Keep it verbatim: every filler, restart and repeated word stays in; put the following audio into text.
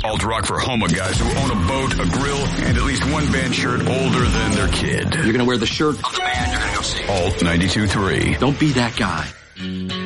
Alt rock for Homa guys who own a boat, a grill, and at least one band shirt older than their kid. You're gonna wear the shirt of the band you're gonna go see. Alt ninety-two point three. Don't be that guy.